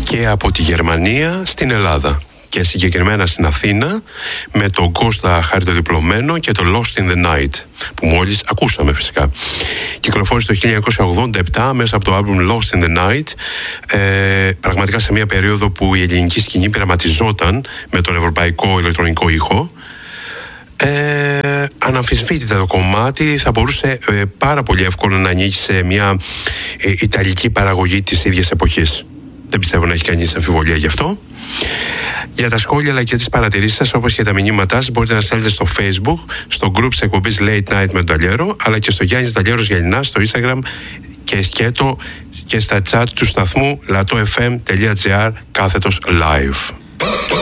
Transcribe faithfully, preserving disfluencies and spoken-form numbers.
και από τη Γερμανία στην Ελλάδα και συγκεκριμένα στην Αθήνα με τον Κώστα Χαρτοδιπλωμένο και το Lost in the Night που μόλις ακούσαμε φυσικά. Κυκλοφόρησε το χίλια εννιακόσια ογδόντα επτά μέσα από το άλμπουμ Lost in the Night, ε, πραγματικά σε μια περίοδο που η ελληνική σκηνή πειραματιζόταν με τον ευρωπαϊκό ηλεκτρονικό ήχο. Ε, αναμφισβήτητα το κομμάτι θα μπορούσε ε, πάρα πολύ εύκολα να ανοίξει σε μια ε, ιταλική παραγωγή της ίδιας εποχής. Δεν πιστεύω να έχει κανείς αμφιβολία γι' αυτό. Για τα σχόλια αλλά και τις παρατηρήσεις σας, όπως και τα μηνύματά σας, μπορείτε να στέλνετε στο Facebook, στο group της εκπομπής Late Night με τον Ταλιέρο, αλλά και στο Γιάννης Ταλιέρος Γελινά στο Instagram και σκέτο και στα chat του σταθμού λατό εφ εμ τελεία τζι άρ κάθετος live.